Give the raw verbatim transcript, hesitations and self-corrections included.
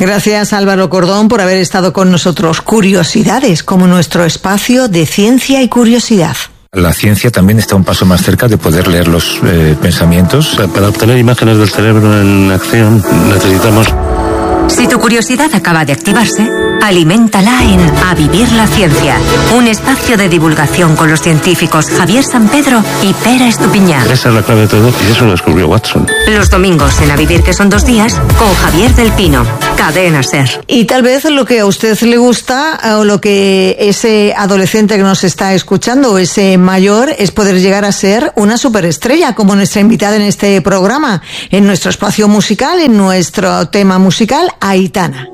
Gracias, Álvaro Cordón, por haber estado con nosotros. Curiosidades, como nuestro espacio de ciencia y curiosidad. La ciencia también está un paso más cerca de poder leer los eh, pensamientos. Para obtener imágenes del cerebro en acción necesitamos... Si tu curiosidad acaba de activarse, aliméntala en A Vivir la Ciencia, un espacio de divulgación con los científicos Javier Sampedro y Pera Estupiñán. Esa es la clave de todo y eso lo descubrió Watson. Los domingos en A Vivir, que son dos días, con Javier del Pino, Cadena SER. Y tal vez lo que a usted le gusta o lo que ese adolescente que nos está escuchando o ese mayor es poder llegar a ser una superestrella, como nuestra invitada en este programa, en nuestro espacio musical, en nuestro tema musical, Aitana.